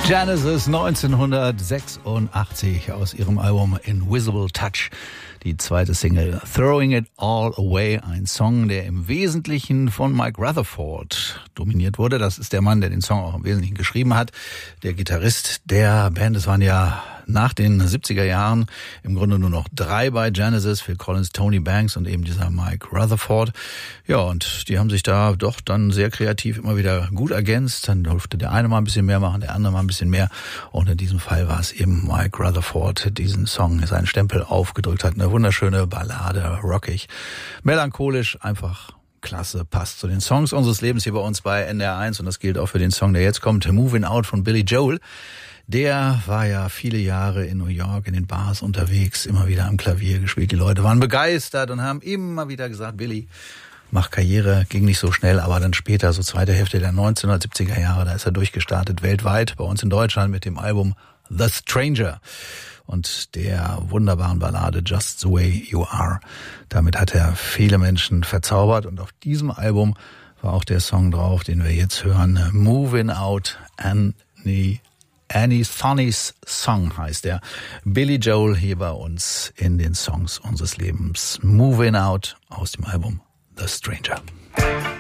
Genesis 1986 aus ihrem Album Invisible Touch. Die zweite Single Throwing It All Away, ein Song, der im Wesentlichen von Mike Rutherford dominiert wurde. Das ist der Mann, der den Song auch im Wesentlichen geschrieben hat. Der Gitarrist der Band. Es waren ja nach den 70er Jahren im Grunde nur noch 3 bei Genesis, Phil Collins, Tony Banks und eben dieser Mike Rutherford. Ja, und die haben sich da doch dann sehr kreativ immer wieder gut ergänzt. Dann durfte der eine mal ein bisschen mehr machen, der andere mal ein bisschen mehr. Und in diesem Fall war es eben Mike Rutherford, diesen Song, seinen Stempel aufgedrückt hat. Eine wunderschöne Ballade, rockig, melancholisch, einfach klasse, passt zu den Songs unseres Lebens hier bei uns bei NDR1. Und das gilt auch für den Song, der jetzt kommt, Moving Out von Billy Joel. Der war ja viele Jahre in New York in den Bars unterwegs, immer wieder am Klavier gespielt. Die Leute waren begeistert und haben immer wieder gesagt, Billy, mach Karriere, ging nicht so schnell, aber dann später, so zweite Hälfte der 1970er Jahre, da ist er durchgestartet, weltweit, bei uns in Deutschland mit dem Album The Stranger und der wunderbaren Ballade Just the Way You Are. Damit hat er viele Menschen verzaubert und auf diesem Album war auch der Song drauf, den wir jetzt hören, Moving Out Annie Thoney's Song heißt er. Billy Joel hier bei uns in den Songs unseres Lebens. Moving Out aus dem Album The Stranger.